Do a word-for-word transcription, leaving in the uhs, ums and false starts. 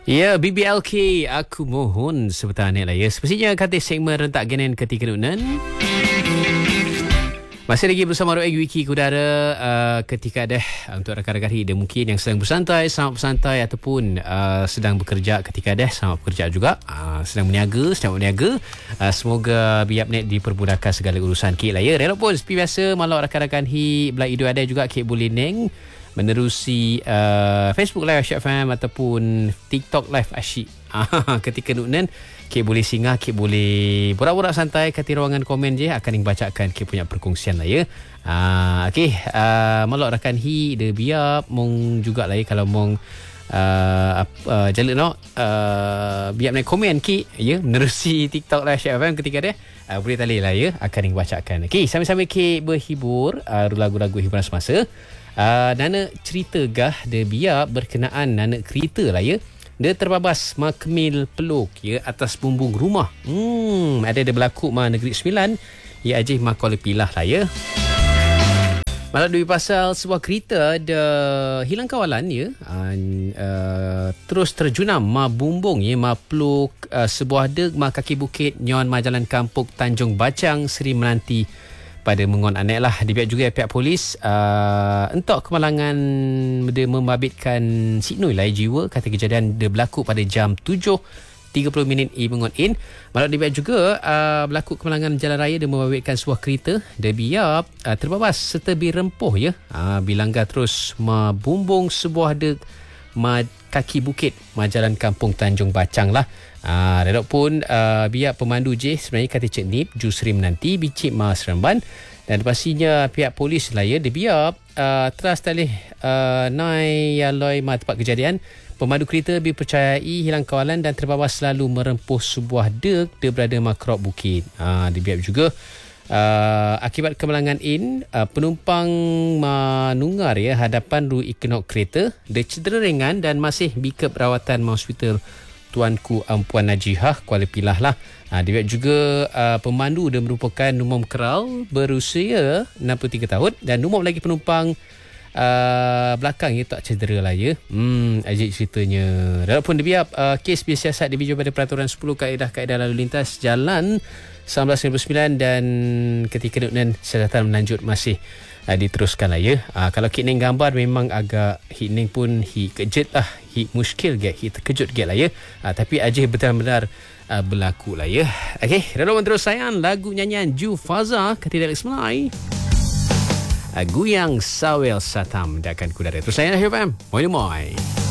Ya, B B L K, aku mohon sebentar ni lah ya. Semestinya kata segmen rentak genen ketika nunan. Masih lagi bersama Roeg Wiki Kudara uh, ketika ada uh, untuk rakan-rakan hiduph mungkin yang sedang bersantai, selamat bersantai ataupun uh, sedang bekerja ketika ada selamat bekerja juga, uh, sedang berniaga, sedang berniaga. Uh, semoga biapnet dipermudahkan segala urusan kek lah ya. Relok pun seperti biasa malam rakan-rakan hi belai idu ada juga kek boleh neng menerusi uh, Facebook Live Asyik F M ataupun TikTok Live Asyik. Ketika nunan Kek boleh singgah, Kek boleh borak-borak santai kat ruangan komen je, akan dibacakan Kek punya perkongsian lah ya. Uh, okay, uh, malak rakan hi dia biar mong juga lah ya kalau mong uh, uh, jalan no uh, biar naik komen Kek ya menerusi TikTok Live Asyik F M ketika dia uh, boleh tali lah ya, akan dibacakan. Okay, sambil-sambil Kek berhibur uh, lagu-lagu hiburan semasa. Uh, Nana cerita gah dia biar berkenaan Nana cerita lah ya. Dia terbabas makmil peluk ya atas bumbung rumah. Hmm, ada dia berlaku ma Negeri Sembilan. Ya ajih ma Kuala Pilah lah ya. Malah dui pasal sebuah kereta ada hilang kawalan ya. Uh, uh, terus terjunam ma bumbung ya ma peluk uh, sebuah deg ma kaki bukit nyon ma jalan kampung Tanjung Bacang Seri Melanti pada mengon anek lah. Di pihak juga pihak polis uh, entok kemalangan dia membabitkan Sidnoi lah jiwa. Kata kejadian dia berlaku pada jam tujuh tiga puluh minit i mengon in. Malah di pihak juga uh, berlaku kemalangan jalan raya dia membabitkan sebuah kereta dia biar uh, terbabas serta birempuh ya. Uh, bilangga terus membumbung sebuah dek ma kaki bukit ma jalan kampung Tanjung Bacang lah. Ah, redok pun uh, biar pemandu je sebenarnya kata Cik Nip Jusri Menanti bicik ma Seremban dan pastinya pihak polis lah ya dia biar uh, teras talih uh, nai yaloi ma tempat kejadian. Pemandu kereta dipercayai hilang kawalan dan terbabas selalu merempuh sebuah dek dia berada ma Krop Bukit. Ah, dia biar juga Uh, akibat kemalangan in uh, penumpang menunggar ya hadapan ru ikenok kereta dia cedera ringan dan masih bikep rawatan ma hospital Tuanku Ampuan Najihah Kuala Pilah lah. Uh, dia juga uh, pemandu dia merupakan numum keral berusia enam puluh tiga tahun dan numum lagi penumpang Uh, belakang ya tak cedera lah ya. Hmm, ajik ceritanya. Walaupun dia biar uh, kes bersiasat dibijuk pada peraturan sepuluh kaedah-kaedah lalu lintas jalan seribu sembilan ratus sembilan puluh sembilan dan ketika dan siasatan melanjut masih uh, diteruskan lah ya. Uh, kalau kit neng gambar memang agak hit neng pun hi kejut lah, hi muskil get, hi terkejut get lah ya. Uh, tapi ajik benar-benar uh, berlaku lah ya. Okey, dalam terus sayang lagu nyanyian Ju Faza ketika Alex Melai. Guyang Sawel Satam dia akan kudara. Terus saya F M. Moi moi.